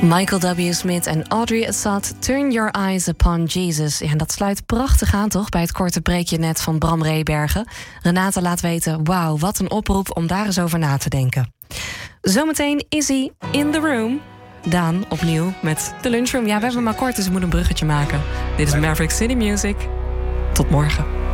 Michael W. Smith en Audrey Assad, Turn Your Eyes Upon Jesus. Ja, en dat sluit prachtig aan, toch, bij het korte preekje net van Bram Rebergen. Renate laat weten, wauw, wat een oproep om daar eens over na te denken. Zometeen is hij in the room. Daan opnieuw met de lunchroom. Ja, we hebben maar kort, dus ik moet een bruggetje maken. Dit is Maverick City Music. Tot morgen.